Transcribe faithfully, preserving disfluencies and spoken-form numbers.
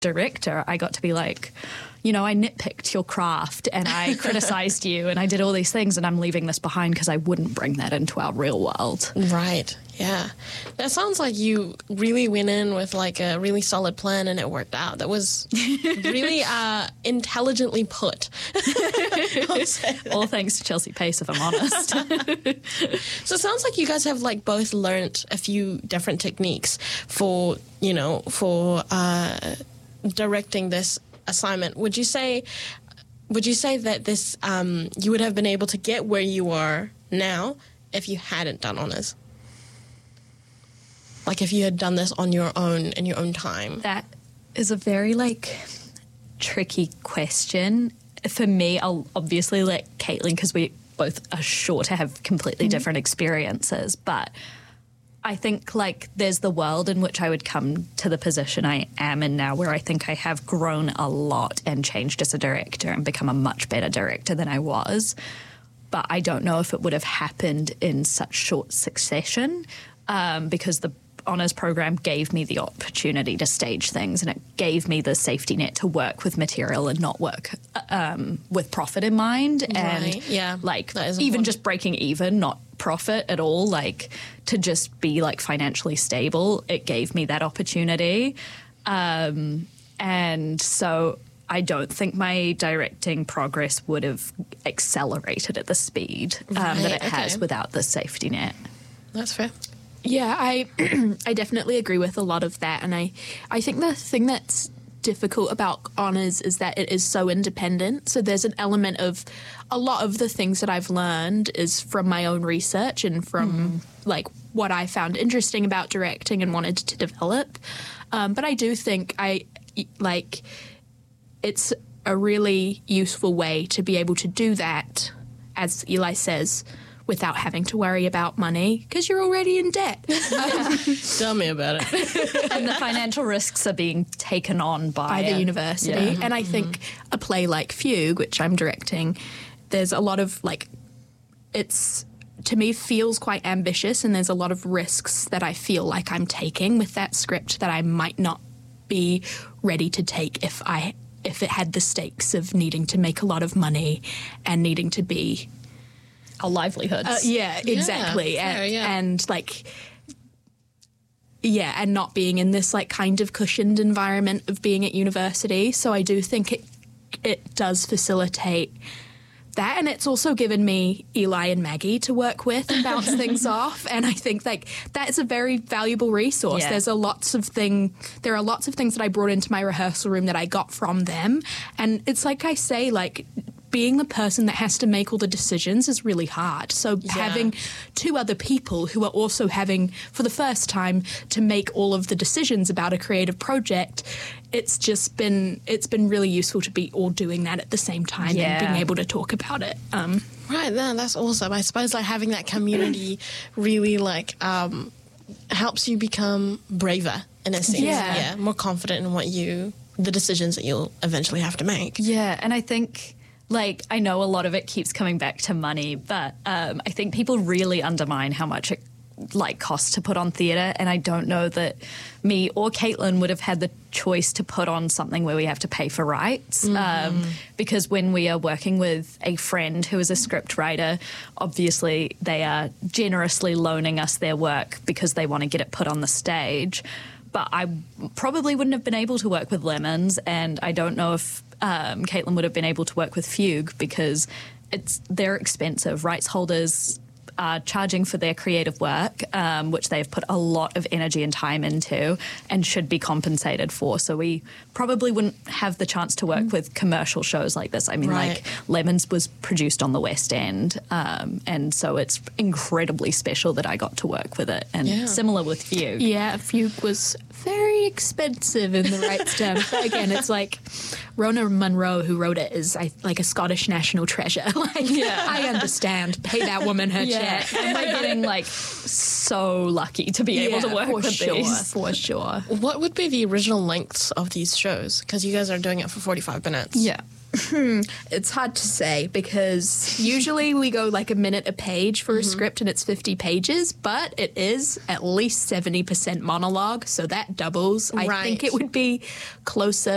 director, I got to be like, you know, I nitpicked your craft and I criticized you and I did all these things, and I'm leaving this behind because I wouldn't bring that into our real world. Right. Yeah. That sounds like you really went in with like a really solid plan and it worked out. That was really uh, intelligently put. All thanks to Chelsea Pace, if I'm honest. So it sounds like you guys have like both learned a few different techniques for, you know, for uh, directing this assignment. Would you say, would you say that this, um, you would have been able to get where you are now if you hadn't done honours? Like if you had done this on your own in your own time? That is a very like tricky question. For me, I'll obviously let Caitlin, because we both are sure to have completely mm-hmm. different experiences, but I think like there's the world in which I would come to the position I am in now, where I think I have grown a lot and changed as a director and become a much better director than I was. But I don't know if it would have happened in such short succession, um, because the honours program gave me the opportunity to stage things, and it gave me the safety net to work with material and not work um, with profit in mind. Right. And yeah, like even important. just breaking even, not profit at all, like to just be like financially stable, it gave me that opportunity. Um, and so I don't think my directing progress would have accelerated at the speed um, right, that it okay. has without the safety net. That's fair. Yeah, I I definitely agree with a lot of that, and I, I think the thing that's difficult about honours is that it is so independent. So there's an element of a lot of the things that I've learned is from my own research and from mm. like what I found interesting about directing and wanted to develop. Um, but I do think I like it's a really useful way to be able to do that, as Eli says, without having to worry about money, because you're already in debt. Tell me about it. And the financial risks are being taken on by, by the it. university. Yeah. And I think a play like Fugue, which I'm directing, there's a lot of, like, it's, to me, feels quite ambitious, and there's a lot of risks that I feel like I'm taking with that script that I might not be ready to take if I if it had the stakes of needing to make a lot of money and needing to be our livelihoods. Uh, yeah, exactly. Yeah, fair, and, yeah. and like, yeah, and not being in this like kind of cushioned environment of being at university. So I do think it it does facilitate that, and it's also given me Eli and Maggie to work with and bounce things off. And I think like that is a very valuable resource. Yeah. There's a lots of thing. There are lots of things that I brought into my rehearsal room that I got from them, and it's like I say, like, being the person that has to make all the decisions is really hard. So Yeah. having two other people who are also having, for the first time, to make all of the decisions about a creative project, it's just been, it's been really useful to be all doing that at the same time Yeah. and being able to talk about it. Um, Right, then that's awesome. I suppose like having that community really like um, helps you become braver in a sense. Yeah. yeah, more confident in what you, the decisions that you'll eventually have to make. Yeah, and I think, like, I know a lot of it keeps coming back to money, but um, I think people really undermine how much it, like, costs to put on theatre, and I don't know that me or Caitlin would have had the choice to put on something where we have to pay for rights, mm-hmm. um, because when we are working with a friend who is a script writer, obviously they are generously loaning us their work because they want to get it put on the stage. But I probably wouldn't have been able to work with Lemons, and I don't know if um, Caitlin would have been able to work with Fugue because it's they're expensive. Rights holders are charging for their creative work, um, which they've put a lot of energy and time into and should be compensated for. So we probably wouldn't have the chance to work mm. with commercial shows like this. I mean, Right. like Lemons was produced on the West End, um, and so it's incredibly special that I got to work with it. And Yeah. similar with Fugue. yeah, Fugue was very expensive in the rights terms. But again, it's like Rona Munro, who wrote it, is I, like a Scottish national treasure. Like, Yeah. I understand. Pay that woman her Yeah, check. and we're getting like so lucky to be able to Yeah, work for with sure, these. for sure. What would be the original lengths of these shows? Because you guys are doing it for forty-five minutes. Yeah. It's hard to say because usually we go like a minute a page for a script and it's fifty pages, but it is at least seventy percent monologue, so that doubles. I Right. think it would be closer